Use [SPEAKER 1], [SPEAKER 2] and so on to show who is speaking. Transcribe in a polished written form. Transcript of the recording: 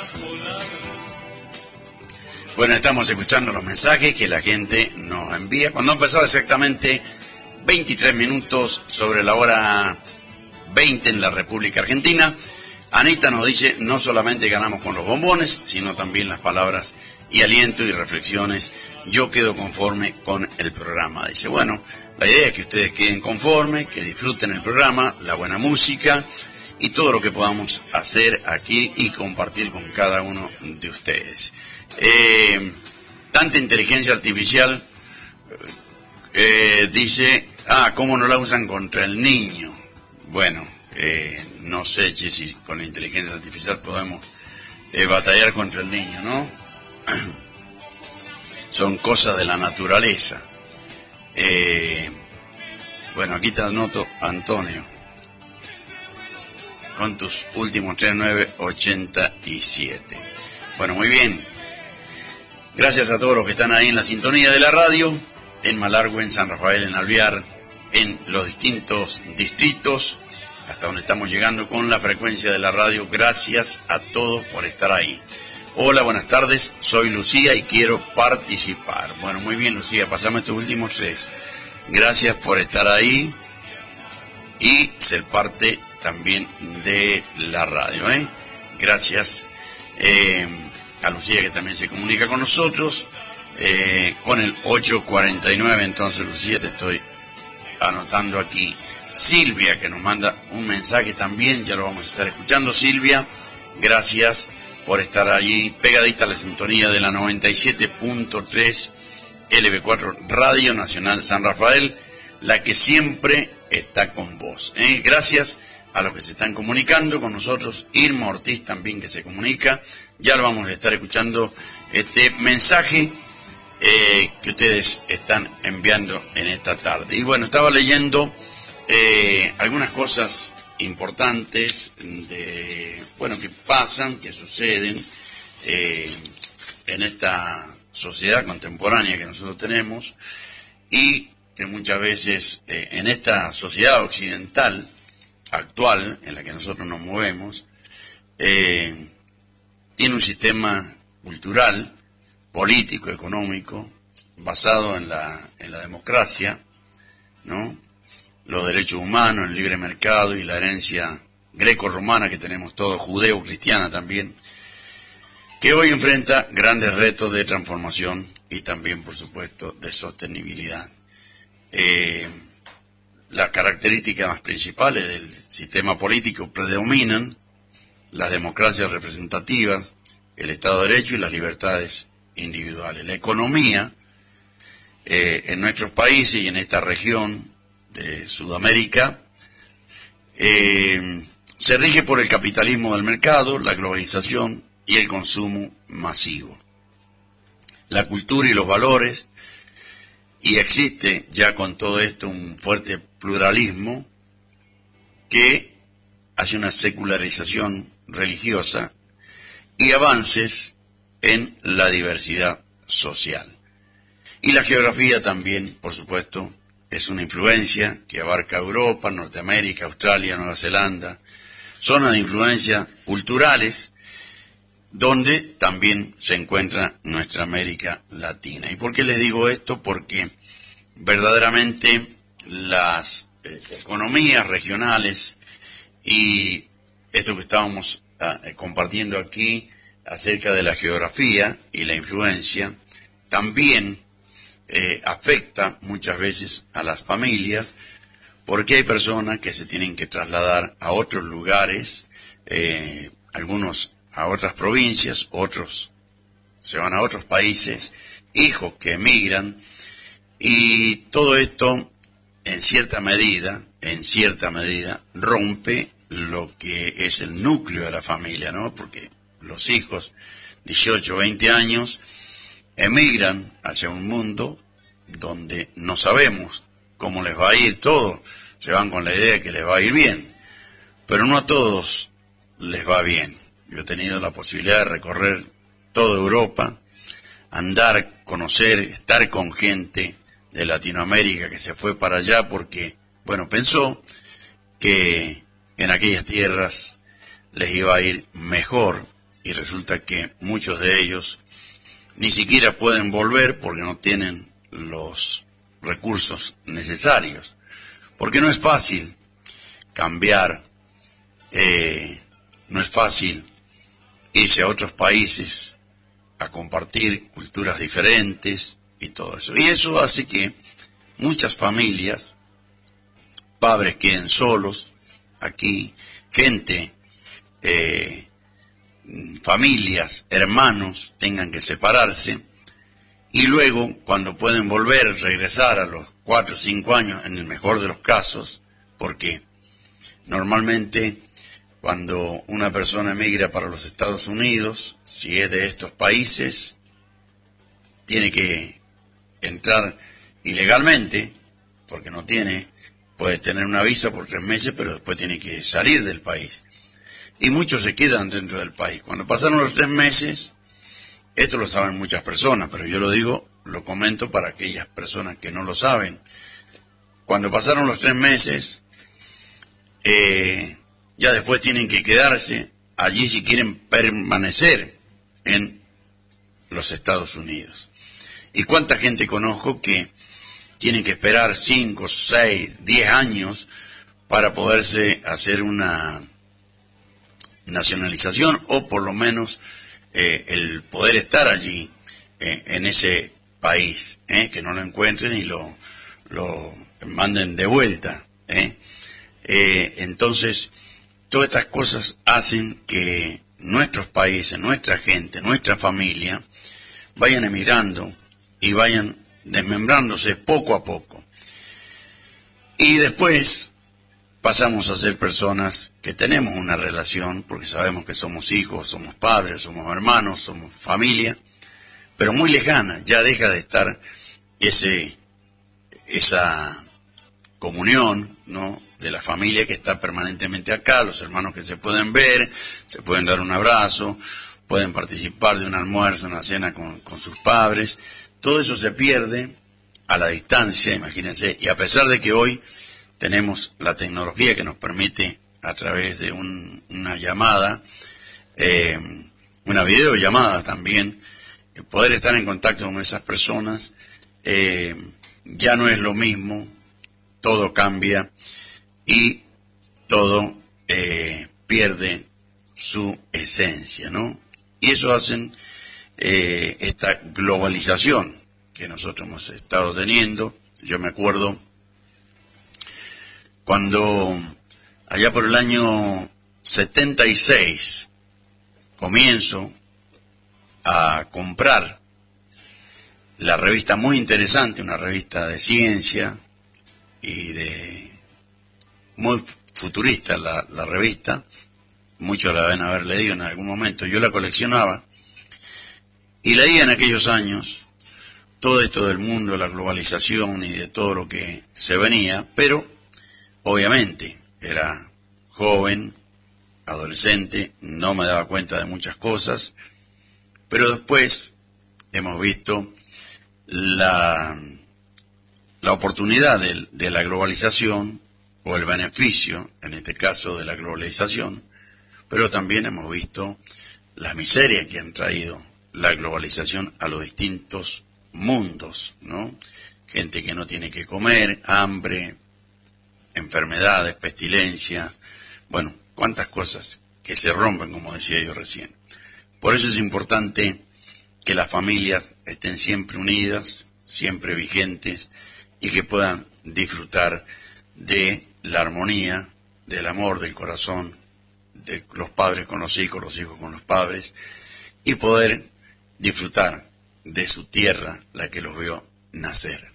[SPEAKER 1] Bueno, estamos escuchando los mensajes que la gente nos envía. Cuando han pasado exactamente 23 minutos sobre la hora 20 en la República Argentina, Anita nos dice, no solamente ganamos con los bombones, sino también las palabras y aliento y reflexiones. Yo quedo conforme con el programa. Dice, bueno, la idea es que ustedes queden conformes, que disfruten el programa, la buena música y todo lo que podamos hacer aquí y compartir con cada uno de ustedes. Tanta inteligencia artificial, dice, ¿cómo no la usan contra el niño? Bueno, no sé si con la inteligencia artificial podemos batallar contra el niño, ¿no? Son cosas de la naturaleza. Bueno, aquí te anoto, Antonio, con tus últimos 3987. Bueno, muy bien. Gracias a todos los que están ahí en la sintonía de la radio, en Malargüe, en San Rafael, en Alvear, en los distintos distritos, hasta donde estamos llegando con la frecuencia de la radio. Gracias a todos por estar ahí. Hola, buenas tardes, soy Lucía y quiero participar. Bueno, muy bien, Lucía, pasame estos últimos 3. Gracias por estar ahí y ser parte también de la radio, ¿eh? Gracias a Lucía, que también se comunica con nosotros, con el 849. Entonces, Lucía, te estoy anotando aquí. Silvia, que nos manda un mensaje también, ya lo vamos a estar escuchando. Silvia, gracias por estar allí pegadita a la sintonía de la 97.3 LB4 Radio Nacional San Rafael, la que siempre está con vos. Gracias a los que se están comunicando con nosotros. Irma Ortiz también, que se comunica. Ya lo vamos a estar escuchando este mensaje que ustedes están enviando en esta tarde. Y bueno, estaba leyendo algunas cosas importantes que pasan, que suceden en esta sociedad contemporánea que nosotros tenemos, y que muchas veces en esta sociedad occidental actual en la que nosotros nos movemos, tiene un sistema cultural, político, económico, basado en la democracia, ¿no? Los derechos humanos, el libre mercado y la herencia greco-romana que tenemos todos, judeo-cristiana también, que hoy enfrenta grandes retos de transformación y también, por supuesto, de sostenibilidad. Las características más principales del sistema político predominan las democracias representativas, el Estado de Derecho y las libertades individuales. La economía en nuestros países y en esta región de Sudamérica se rige por el capitalismo del mercado, la globalización y el consumo masivo. La cultura y los valores, y existe ya con todo esto un fuerte pluralismo que hace una secularización religiosa y avances en la diversidad social. Y la geografía también, por supuesto, es una influencia que abarca Europa, Norteamérica, Australia, Nueva Zelanda, zonas de influencia culturales donde también se encuentra nuestra América Latina. ¿Y por qué les digo esto? Porque verdaderamente las economías regionales y esto que estábamos compartiendo aquí acerca de la geografía y la influencia también afecta muchas veces a las familias, porque hay personas que se tienen que trasladar a otros lugares, algunos a otras provincias, otros se van a otros países, hijos que emigran, y todo esto en cierta medida rompe lo que es el núcleo de la familia, ¿no? Porque los hijos, 18, 20 años, emigran hacia un mundo donde no sabemos cómo les va a ir. Todos se van con la idea de que les va a ir bien, pero no a todos les va bien. Yo he tenido la posibilidad de recorrer toda Europa, andar, conocer, estar con gente de Latinoamérica que se fue para allá porque, bueno, pensó que en aquellas tierras les iba a ir mejor y resulta que muchos de ellos ni siquiera pueden volver porque no tienen los recursos necesarios. Porque no es fácil cambiar, no es fácil irse a otros países a compartir culturas diferentes y todo eso. Y eso hace que muchas familias, padres queden solos aquí, gente, familias, hermanos tengan que separarse, y luego cuando pueden volver, regresar a los 4 o 5 años, en el mejor de los casos, porque normalmente cuando una persona emigra para los Estados Unidos, si es de estos países, tiene que entrar ilegalmente, porque no tiene, puede tener una visa por 3 meses, pero después tiene que salir del país. Y muchos se quedan dentro del país. Cuando pasaron los 3 meses, esto lo saben muchas personas, pero yo lo digo, lo comento para aquellas personas que no lo saben. Cuando pasaron los 3 meses, ya después tienen que quedarse allí si quieren permanecer en los Estados Unidos. ¿Y cuánta gente conozco que tienen que esperar 5, 6, 10 años para poderse hacer una nacionalización o por lo menos el poder estar allí en ese país, que no lo encuentren y lo manden de vuelta? Entonces, todas estas cosas hacen que nuestros países, nuestra gente, nuestra familia vayan emigrando y vayan desmembrándose poco a poco. Y después pasamos a ser personas que tenemos una relación, porque sabemos que somos hijos, somos padres, somos hermanos, somos familia, pero muy lejana. Ya deja de estar esa comunión, ¿no?, de la familia que está permanentemente acá, los hermanos que se pueden ver, se pueden dar un abrazo, pueden participar de un almuerzo, una cena con sus padres. Todo eso se pierde a la distancia, imagínense, y a pesar de que hoy tenemos la tecnología que nos permite a través de una llamada, una videollamada también, poder estar en contacto con esas personas, ya no es lo mismo, todo cambia y todo pierde su esencia, ¿no? Y eso hacen esta globalización que nosotros hemos estado teniendo. Yo me acuerdo cuando allá por el año 76 comienzo a comprar la revista muy interesante, una revista de ciencia y muy futurista la revista, muchos la deben haber leído en algún momento. Yo la coleccionaba y leía en aquellos años todo esto del mundo, de la globalización y de todo lo que se venía, pero obviamente era joven, adolescente, no me daba cuenta de muchas cosas, pero después hemos visto la oportunidad de la globalización, o el beneficio, en este caso, de la globalización, pero también hemos visto la miseria que han traído la globalización a los distintos mundos, ¿no? Gente que no tiene que comer, hambre, enfermedades, pestilencia, bueno, cuántas cosas que se rompen, como decía yo recién. Por eso es importante que las familias estén siempre unidas, siempre vigentes, y que puedan disfrutar de la armonía, del amor, del corazón, de los padres con los hijos con los padres, y poder disfrutar de su tierra, la que los vio nacer.